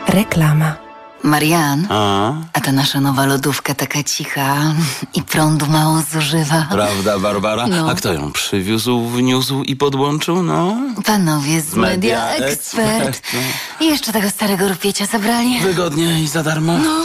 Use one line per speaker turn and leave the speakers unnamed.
Reklama.
Marian, a ta nasza nowa lodówka taka cicha i prądu mało zużywa.
Prawda, Barbara?
No.
A kto ją przywiózł, wniósł i podłączył, no?
Panowie z Media Expert. I jeszcze tego starego rupiecia zabrali.
Wygodnie i za darmo?